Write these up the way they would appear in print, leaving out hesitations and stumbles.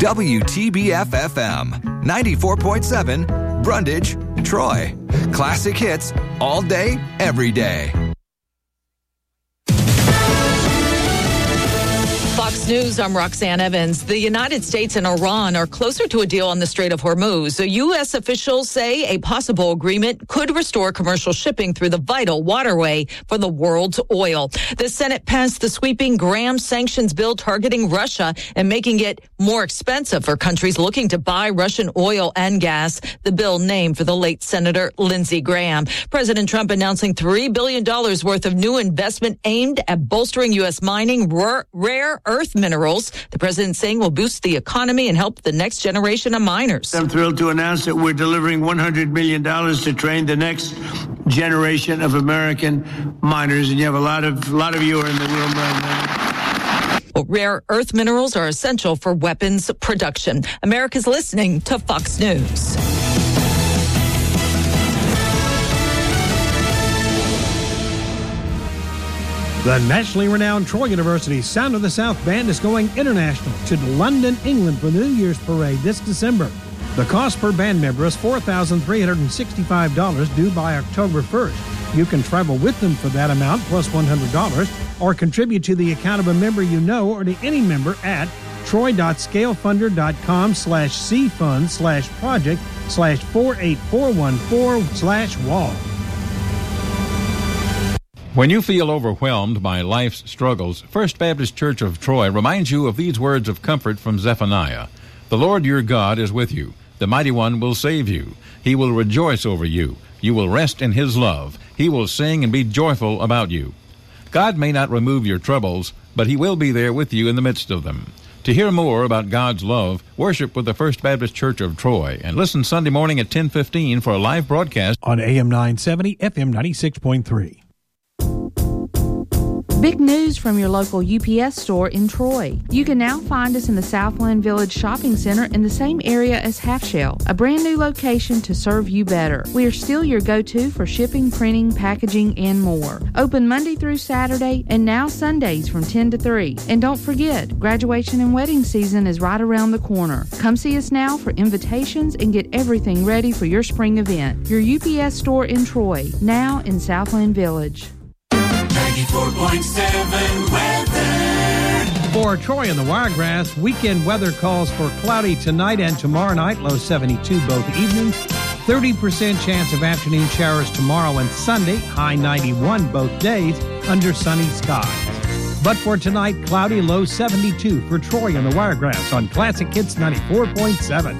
WTBF-FM, 94.7, Brundage, Troy. Classic hits all day, every day. Fox News, I'm Roxanne Evans. The United States and Iran are closer to a deal on the Strait of Hormuz. The U.S. officials say a possible agreement could restore commercial shipping through the vital waterway for the world's oil. The Senate passed the sweeping Graham sanctions bill targeting Russia and making it more expensive for countries looking to buy Russian oil and gas. The bill named for the late Senator Lindsey Graham. President Trump announcing $3 billion worth of new investment aimed at bolstering U.S. mining rare earth minerals. The president saying will boost the economy and help the next generation of miners. I'm thrilled to announce that we're delivering $100 million to train the next generation of American miners. And you have a lot of you are in the room right now. Well, rare earth minerals are essential for weapons production. America's listening to Fox News. The nationally renowned Troy University Sound of the South Band is going international to London, England for the New Year's Parade this December. The cost per band member is $4,365 due by October 1st. You can travel with them for that amount plus $100 or contribute to the account of a member you know or to any member at troy.scalefundr.com/cfund/project/48414/wall. When you feel overwhelmed by life's struggles, First Baptist Church of Troy reminds you of these words of comfort from Zephaniah. The Lord your God is with you. The Mighty One will save you. He will rejoice over you. You will rest in His love. He will sing and be joyful about you. God may not remove your troubles, but He will be there with you in the midst of them. To hear more about God's love, worship with the First Baptist Church of Troy and listen Sunday morning at 10:15 for a live broadcast on AM 970, FM 96.3. Big news from your local UPS store in Troy. You can now find us in the Southland Village Shopping Center in the same area as Half Shell, a brand new location to serve you better. We are still your go-to for shipping, printing, packaging, and more. Open Monday through Saturday and now Sundays from 10 to 3. And don't forget, graduation and wedding season is right around the corner. Come see us now for invitations and get everything ready for your spring event. Your UPS store in Troy, now in Southland Village. 94.7 weather. For Troy and the Wiregrass, weekend weather calls for cloudy tonight and tomorrow night, low 72 both evenings. 30% chance of afternoon showers tomorrow and Sunday, high 91 both days under sunny skies. But for tonight, cloudy, low 72 for Troy and the Wiregrass on Classic Hits 94.7.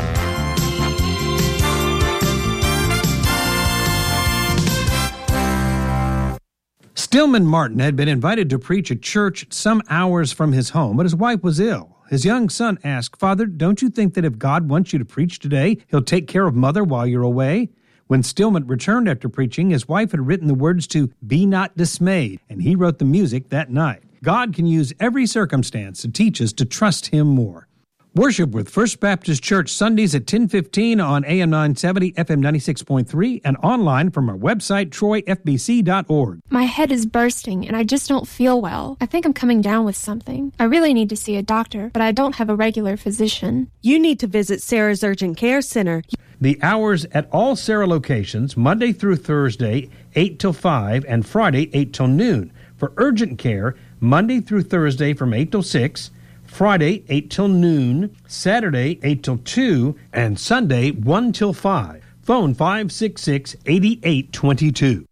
Stillman Martin had been invited to preach at church some hours from his home, but his wife was ill. His young son asked, "Father, don't you think that if God wants you to preach today, He'll take care of Mother while you're away?" When Stillman returned after preaching, his wife had written the words to "Be Not Dismayed," and he wrote the music that night. God can use every circumstance to teach us to trust Him more. Worship with First Baptist Church Sundays at 10:15 on AM 970, FM 96.3, and online from our website, troyfbc.org. My head is bursting, and I just don't feel well. I think I'm coming down with something. I really need to see a doctor, but I don't have a regular physician. You need to visit Sarah's Urgent Care Center. The hours at all Sarah locations, Monday through Thursday, 8 till 5, and Friday, 8 till noon. For urgent care, Monday through Thursday from 8 till 6, Friday, 8 till noon, Saturday, 8 till 2, and Sunday, 1 till 5. Phone 566-8822.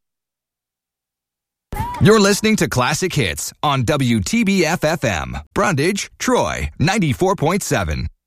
You're listening to Classic Hits on WTBF-FM, Brundage, Troy, 94.7.